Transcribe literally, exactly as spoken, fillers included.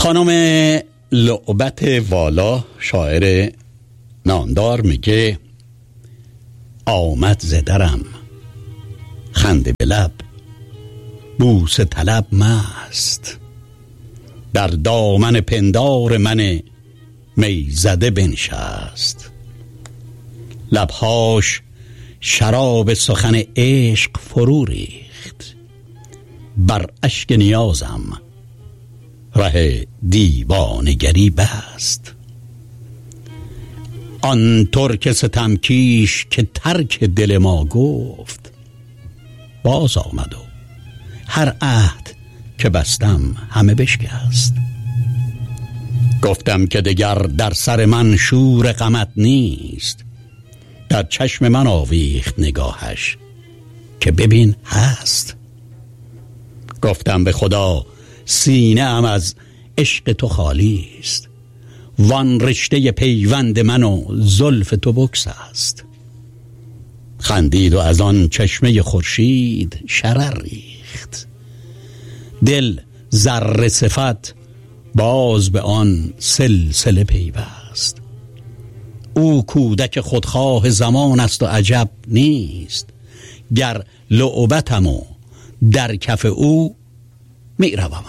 خانم لعبت والا شاعر نامدار میگه آمد ز درم خنده به لب، بوسه طلب مست، در دامن پندار من میزده بنشست. لبهاش شراب سخن عشق فرو ریخت، بر اشک نیازم ره دیوانگری بست. آن ترک ستمکیش که ترک دل ما گفت، باز آمد و هر عهد که بستم همه بشکست. گفتم که دگر در سر من شور غمت نیست، در چشم من آویخت نگاهش که ببین هست. گفتم به خدا سینه ام از عشق تو خالی است، وان رشته پیوند من و زلف تو بکس است. خندید و از آن چشمه خورشید شرر ریخت، دل ذره صفت باز به آن سلسله پیوست. او کودک خودخواه زمان است و عجب نیست، گر لعبتم و در کف او می روم